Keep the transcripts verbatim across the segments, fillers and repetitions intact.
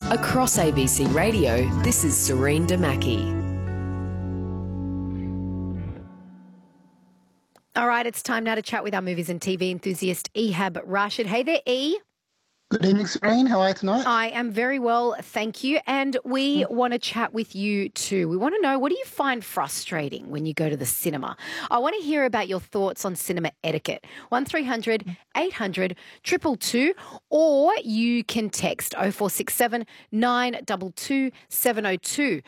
Across A B C Radio, this is Serene Damaki. All right, it's time now to chat with our movies and T V enthusiast, Ehab Rashid. Hey there, E. Good evening, Serene. How are you tonight? I am very well, thank you. And we mm. want to chat with you too. We want to know, what do you find frustrating when you go to the cinema? I want to hear about your thoughts on cinema etiquette. one three hundred eight hundred two two two, or you can text oh four six seven nine two two seven oh two.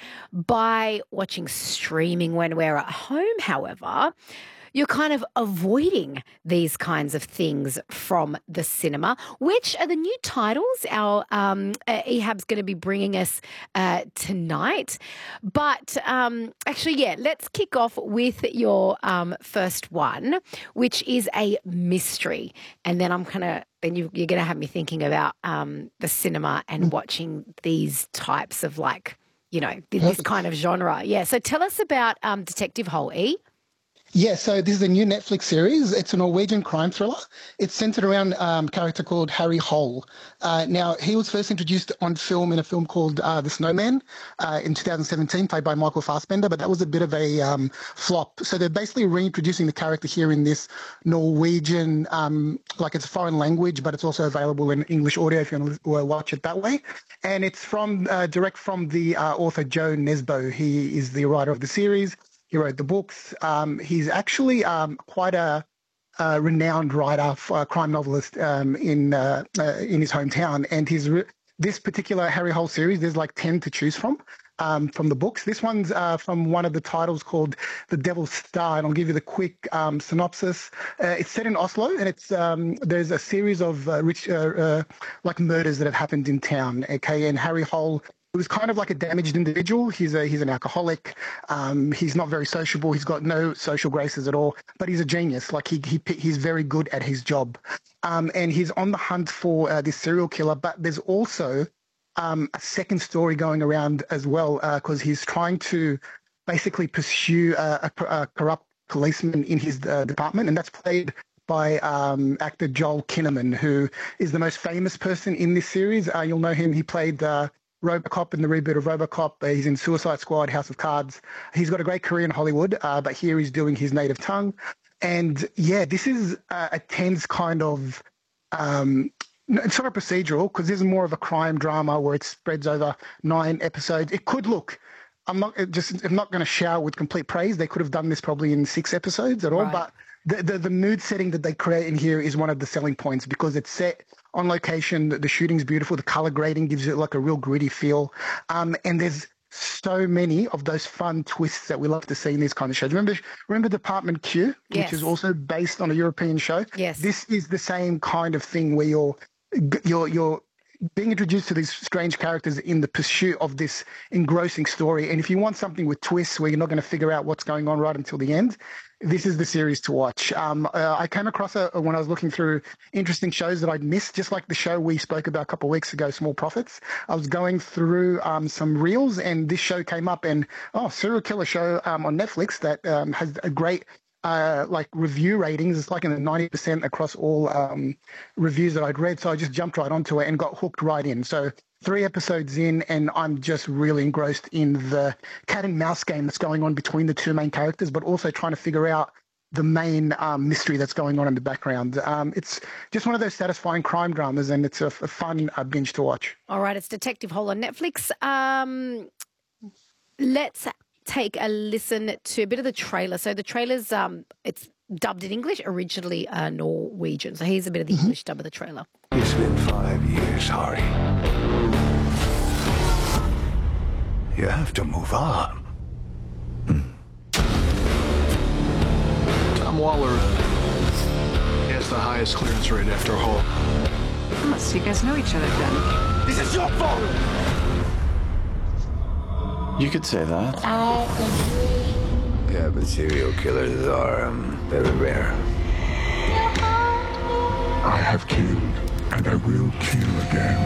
By watching streaming when we're at home, however, you're kind of avoiding these kinds of things from the cinema. Which are the new titles our um, uh, Ehab's going to be bringing us uh, tonight? But um, actually, yeah, let's kick off with your um, first one, which is a mystery. And then I'm kind of then you, you're going to have me thinking about um, the cinema and watching these types of, like, you know, this kind of genre. Yeah. So tell us about um, Detective Hole, E. Yeah, so this is a new Netflix series. It's a Norwegian crime thriller. It's centered around um, a character called Harry Hole. Uh, now, he was first introduced on film in a film called uh, The Snowman uh, in two thousand seventeen, played by Michael Fassbender, but that was a bit of a um, flop. So they're basically reintroducing the character here in this Norwegian, um, like it's a foreign language, but it's also available in English audio if you want to watch it that way. And it's from uh, direct from the uh, author Joe Nesbo. He is the writer of the series. He wrote the books. Um, he's actually um, quite a, a renowned writer, a crime novelist um, in uh, uh, in his hometown. And his re- this particular Harry Hole series, there's like ten to choose from um, from the books. This one's uh, from one of the titles called The Devil's Star, and I'll give you the quick um, synopsis. Uh, it's set in Oslo, and it's um, there's a series of uh, rich uh, uh, like murders that have happened in town. Okay, and Harry Hole. He was kind of like a damaged individual. He's a he's an alcoholic. Um, he's not very sociable. He's got no social graces at all. But he's a genius. Like he he he's very good at his job. Um, and he's on the hunt for uh, this serial killer. But there's also um, a second story going around as well, because uh, he's trying to basically pursue uh, a, a corrupt policeman in his uh, department, and that's played by um, actor Joel Kinnaman, who is the most famous person in this series. Uh, you'll know him. He played Uh, RoboCop in the reboot of RoboCop. Uh, he's in Suicide Squad, House of Cards. He's got a great career in Hollywood, uh, but here he's doing his native tongue. And yeah, this is uh, a tense kind of, um, it's not a procedural, because this is more of a crime drama where it spreads over nine episodes. It could look, I'm not just, I'm not going to shower with complete praise. They could have done this probably in six episodes at all, right. but the, the the mood setting that they create in here is one of the selling points, because it's set on location. The, the shooting's beautiful. The color grading gives it like a real gritty feel. Um, and there's so many of those fun twists that we love to see in these kind of shows. Remember, remember Department Q, yes. which is also based on a European show. Yes. This is the same kind of thing where you're you're you're being introduced to these strange characters in the pursuit of this engrossing story. And if you want something with twists where you're not going to figure out what's going on right until the end, this is the series to watch. Um, uh, I came across it when I was looking through interesting shows that I'd missed, just like the show we spoke about a couple of weeks ago, Small Profits. I was going through um, some reels, and this show came up, and, oh, serial killer show um, on Netflix that um, has a great Uh, like review ratings. It's like in the ninety percent across all um, reviews that I'd read. So I just jumped right onto it and got hooked right in. So three episodes in, and I'm just really engrossed in the cat and mouse game that's going on between the two main characters, but also trying to figure out the main um, mystery that's going on in the background. Um, it's just one of those satisfying crime dramas, and it's a, a fun uh, binge to watch. All right, it's Detective Hole on Netflix. Um, let's take a listen to a bit of the trailer. So the trailer's um, it's dubbed in English, originally uh, Norwegian. So here's a bit of the mm-hmm. English dub of the trailer. It's been five years, Harry. You have to move on. Hmm. Tom Waller has the highest clearance rate after Hall. Oh, so you guys know each other then? This is your fault! You could say that. Yeah, but serial killers are um, very rare. I have killed, and I will kill again.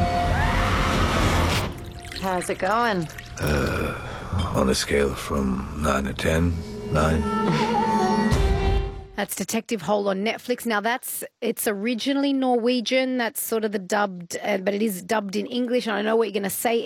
How's it going? Uh, on a scale from nine to ten, nine. That's Detective Hole on Netflix. Now that's, it's originally Norwegian. That's sort of the dubbed, uh, but it is dubbed in English. And I know what you're going to say,